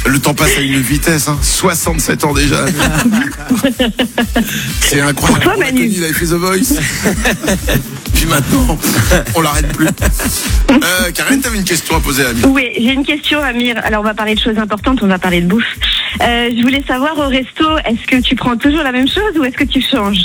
Le temps passe à une vitesse, hein. 67 ans déjà. C'est incroyable. Pour toi, Manu. Il avait fait The Voice. Puis maintenant, on l'arrête plus. Karen, t'avais une question à poser à Amir. Oui, j'ai une question, Amir. Alors, on va parler de choses importantes, on va parler de bouffe. Je voulais savoir, au resto, est-ce que tu prends toujours la même chose ou est-ce que tu changes?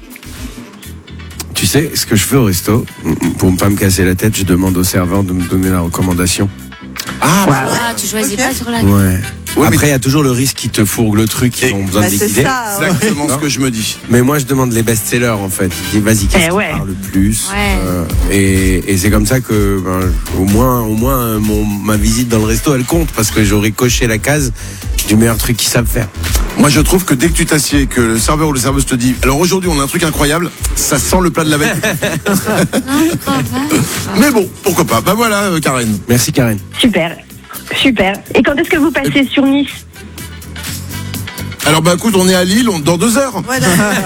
Tu sais, ce que je fais au resto, pour ne pas me casser la tête, je demande au serveur de me donner la recommandation. Ah, tu choisis pas sur la... Ouais. Après, il y a toujours le risque qu'ils te fourguent le truc, ils ont besoin de c'est liquider. ça. Exactement ce que je me dis. Mais moi, je demande les best-sellers, en fait. Je dis, vas-y, qu'est-ce qui ouais. parle le plus Ouais. Et c'est comme ça que, au moins ma visite dans le resto, elle compte, parce que j'aurais coché la case du meilleur truc qu'ils savent faire. Moi, je trouve que dès que tu t'assieds, que le serveur ou le serveuse te dit, alors aujourd'hui, on a un truc incroyable, ça sent le plat de la veille. Mais bon, pourquoi pas. Bah voilà, Karen. Merci, Karen. Super. Et quand est-ce que vous passez sur Nice? Alors bah écoute, on est à Lille, dans 2 heures. Voilà.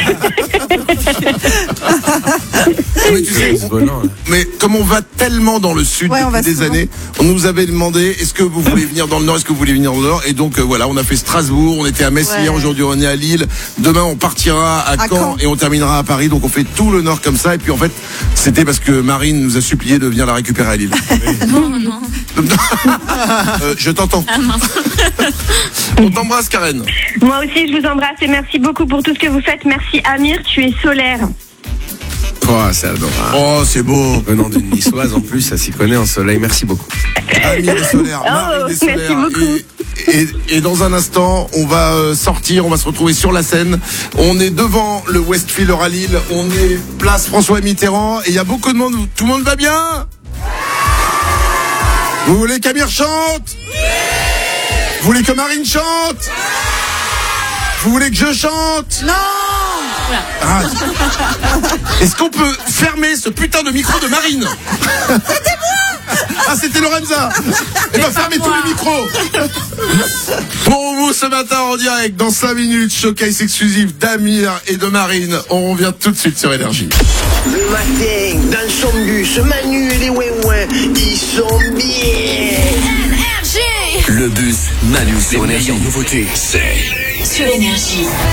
Mais, tu sais, mais comme on va tellement dans le sud Ouais, on va depuis des souvent. années, on nous avait demandé est-ce que vous voulez venir dans le nord, est-ce que vous voulez venir dans le nord, et donc voilà, on a fait Strasbourg, on était à Metz hier, aujourd'hui on est à Lille, demain on partira à Caen et on terminera à Paris, donc on fait tout le nord comme ça, et puis en fait c'était parce que Marine nous a supplié de venir la récupérer à Lille. Non. Je t'entends. Ah mince. On t'embrasse, Karen. Moi aussi, je vous embrasse et merci beaucoup pour tout ce que vous faites. Merci, Amir, tu es solaire. Oh, c'est adorable. Oh, c'est beau. Venant d'une niçoise, en plus, ça s'y connaît en soleil. Merci beaucoup. Amir est solaire, Marine est solaire. merci beaucoup. Et dans un instant, on va sortir, on va se retrouver sur la scène. On est devant le Westfield à Lille, on est place François Mitterrand et il y a beaucoup de monde. Tout le monde va bien? Vous voulez qu'Amir chante? Vous voulez que Marine chante? Vous voulez que je chante? Non. Ah. Est-ce qu'on peut fermer ce putain de micro de Marine? C'était moi. Ah, c'était Lorenza. Eh ben, fermez tous les micros. Pour vous ce matin en direct, dans 5 minutes, showcase exclusif d'Amir et de Marine. On revient tout de suite sur Énergie. Le matin, dans son bus, Manu et les ouin-ouin, ils sont bien. Énergie. Le bus Manu sur Énergie. Nouveauté, c'est Sur Énergie.